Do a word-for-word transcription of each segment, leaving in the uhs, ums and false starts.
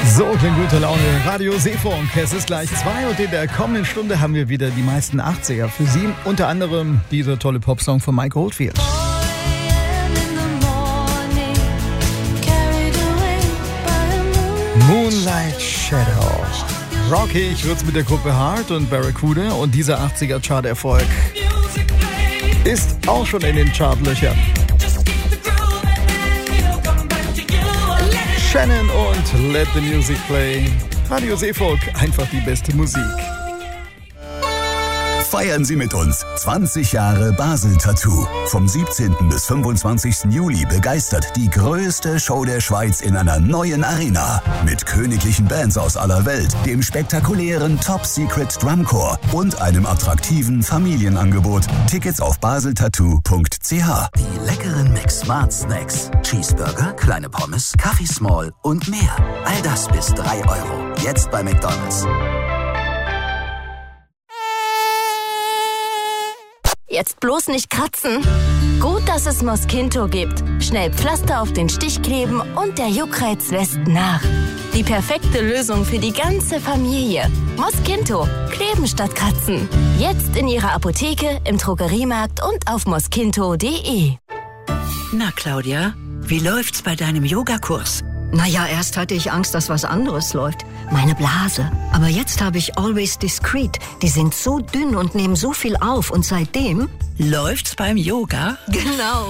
So, klingt gute Laune. Radio Seefunk. Es ist gleich zwei und in der kommenden Stunde haben wir wieder die meisten achtziger für Sie. Unter anderem dieser tolle Popsong von Mike Oldfield. Moonlight Shadow. Rockig wird's mit der Gruppe Heart und Barracuda und dieser achtziger Chart-Erfolg ist auch schon in den Chartlöchern. Shannon und Let the Music Play. Radio Seefolk, einfach die beste Musik. Feiern Sie mit uns zwanzig Jahre Basel Tattoo. Vom siebzehnten bis fünfundzwanzigsten Juli begeistert die größte Show der Schweiz in einer neuen Arena. Mit königlichen Bands aus aller Welt, dem spektakulären Top Secret Drumcore und einem attraktiven Familienangebot. Tickets auf baseltattoo punkt c h. Die leckeren Mix Smart Snacks. Cheeseburger, kleine Pommes, Kaffee Small und mehr. All das bis drei Euro. Jetzt bei McDonald's. Jetzt bloß nicht kratzen. Gut, dass es Mosquinto gibt. Schnell Pflaster auf den Stich kleben und der Juckreiz lässt nach. Die perfekte Lösung für die ganze Familie. Mosquinto. Kleben statt kratzen. Jetzt in Ihrer Apotheke, im Drogeriemarkt und auf mosquinto punkt de. Na, Claudia, wie läuft's bei deinem Yogakurs? Naja, erst hatte ich Angst, dass was anderes läuft. Meine Blase. Aber jetzt habe ich Always Discreet. Die sind so dünn und nehmen so viel auf. Und seitdem... Läuft's beim Yoga? Genau.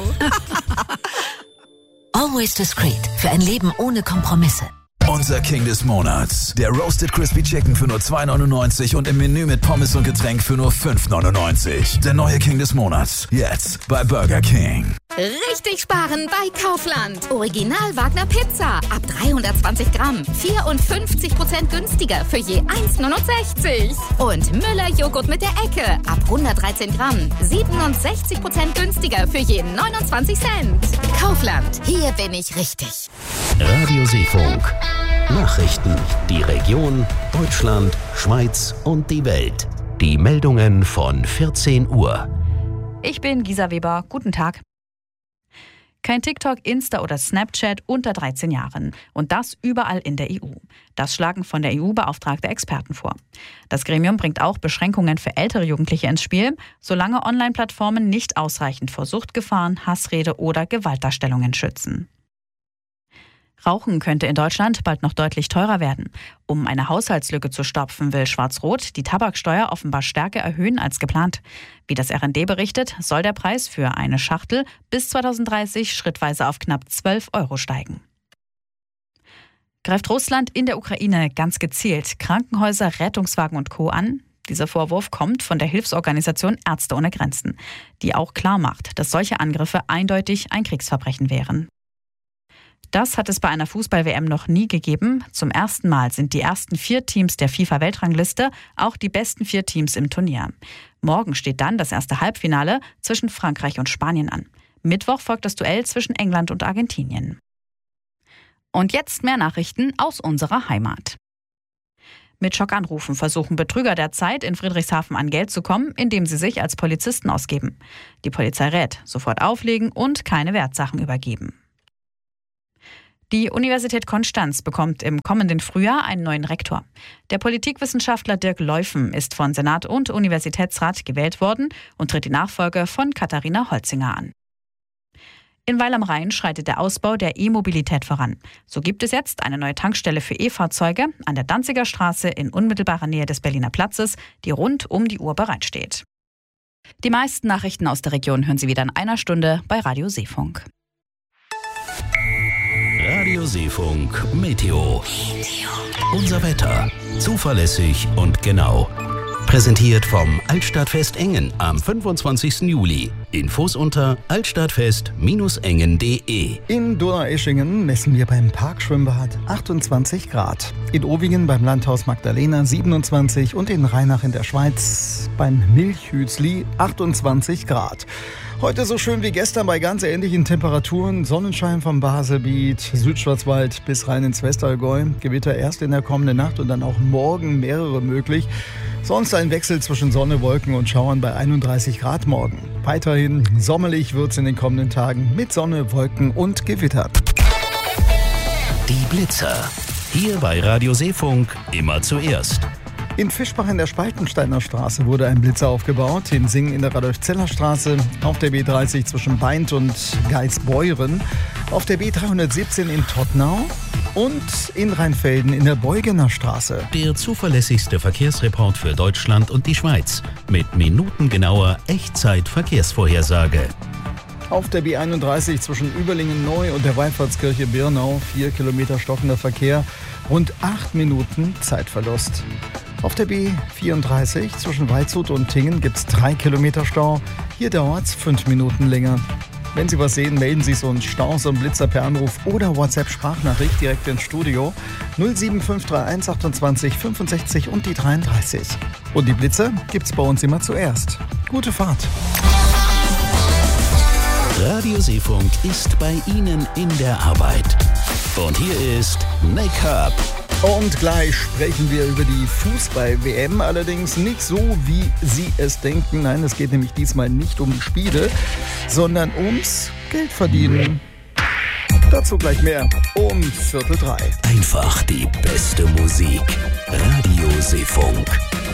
Always Discreet. Für ein Leben ohne Kompromisse. Unser King des Monats. Der Roasted Crispy Chicken für nur zwei neunundneunzig und im Menü mit Pommes und Getränk für nur fünf neunundneunzig. Der neue King des Monats. Jetzt bei Burger King. Richtig sparen bei Kaufland. Original Wagner Pizza. Ab dreihundertzwanzig Gramm. vierundfünfzig Prozent günstiger für je eins neunundsechzig. Und Müller Joghurt mit der Ecke. Ab hundertdreizehn Gramm. siebenundsechzig Prozent günstiger für je neunundzwanzig Cent. Kaufland. Hier bin ich richtig. Radio Seefunk. Nachrichten, die Region, Deutschland, Schweiz und die Welt. Die Meldungen von vierzehn Uhr. Ich bin Gisa Weber. Guten Tag. Kein TikTok, Insta oder Snapchat unter dreizehn Jahren. Und das überall in der E U. Das schlagen von der E U beauftragte Experten vor. Das Gremium bringt auch Beschränkungen für ältere Jugendliche ins Spiel, solange Online-Plattformen nicht ausreichend vor Suchtgefahren, Hassrede oder Gewaltdarstellungen schützen. Rauchen könnte in Deutschland bald noch deutlich teurer werden. Um eine Haushaltslücke zu stopfen, will Schwarz-Rot die Tabaksteuer offenbar stärker erhöhen als geplant. Wie das R N D berichtet, soll der Preis für eine Schachtel bis zweitausenddreißig schrittweise auf knapp zwölf Euro steigen. Greift Russland in der Ukraine ganz gezielt Krankenhäuser, Rettungswagen und Co. an? Dieser Vorwurf kommt von der Hilfsorganisation Ärzte ohne Grenzen, die auch klar macht, dass solche Angriffe eindeutig ein Kriegsverbrechen wären. Das hat es bei einer Fußball-W M noch nie gegeben. Zum ersten Mal sind die ersten vier Teams der FIFA-Weltrangliste auch die besten vier Teams im Turnier. Morgen steht dann das erste Halbfinale zwischen Frankreich und Spanien an. Mittwoch folgt das Duell zwischen England und Argentinien. Und jetzt mehr Nachrichten aus unserer Heimat. Mit Schockanrufen versuchen Betrüger derzeit in Friedrichshafen an Geld zu kommen, indem sie sich als Polizisten ausgeben. Die Polizei rät, sofort auflegen und keine Wertsachen übergeben. Die Universität Konstanz bekommt im kommenden Frühjahr einen neuen Rektor. Der Politikwissenschaftler Dirk Leufen ist von Senat und Universitätsrat gewählt worden und tritt die Nachfolge von Katharina Holzinger an. In Weil am Rhein schreitet der Ausbau der E-Mobilität voran. So gibt es jetzt eine neue Tankstelle für E-Fahrzeuge an der Danziger Straße in unmittelbarer Nähe des Berliner Platzes, die rund um die Uhr bereitsteht. Die meisten Nachrichten aus der Region hören Sie wieder in einer Stunde bei Radio Seefunk. Radio Seefunk Meteo. Unser Wetter. Zuverlässig und genau. Präsentiert vom Altstadtfest Engen am fünfundzwanzigsten Juli. Infos unter altstadtfest engen punkt de. In Donaueschingen messen wir beim Parkschwimmbad achtundzwanzig Grad. In Ovingen beim Landhaus Magdalena siebenundzwanzig und in Rheinach in der Schweiz beim Milchhützli achtundzwanzig Grad. Heute so schön wie gestern bei ganz ähnlichen Temperaturen. Sonnenschein vom Baselbiet, Südschwarzwald bis rein ins Westallgäu. Gewitter erst in der kommenden Nacht und dann auch morgen mehrere möglich. Sonst ein Wechsel zwischen Sonne, Wolken und Schauern bei einunddreißig Grad morgen. Weiterhin sommerlich wird's in den kommenden Tagen mit Sonne, Wolken und Gewitter. Die Blitzer. Hier bei Radio Seefunk immer zuerst. In Fischbach in der Spaltensteiner Straße wurde ein Blitzer aufgebaut, in Singen in der Radolf-Zeller-Straße, auf der B dreißig zwischen Beint und Geisbeuren, auf der B dreihundertsiebzehn in Tottnau und in Rheinfelden in der Beugener Straße. Der zuverlässigste Verkehrsreport für Deutschland und die Schweiz mit minutengenauer Echtzeit-Verkehrsvorhersage. Auf der B einunddreißig zwischen Überlingen-Neu und der Wallfahrtskirche Birnau, vier Kilometer stockender Verkehr, rund acht Minuten Zeitverlust. Auf der B vierunddreißig zwischen Waldshut und Tingen gibt es drei Kilometer Stau. Hier dauert es fünf Minuten länger. Wenn Sie was sehen, melden Sie es uns Staus und Blitzer per Anruf oder WhatsApp-Sprachnachricht direkt ins Studio null sieben fünf drei eins achtundzwanzig fünfundsechzig und die dreiunddreißig. Und die Blitzer gibt's bei uns immer zuerst. Gute Fahrt. Radio Seefunk ist bei Ihnen in der Arbeit. Und hier ist Make-up. Und gleich sprechen wir über die Fußball-W M, allerdings nicht so, wie Sie es denken. Nein, es geht nämlich diesmal nicht um die Spiele, sondern ums Geldverdienen. Dazu gleich mehr um Viertel drei. Einfach die beste Musik. Radio Seefunk.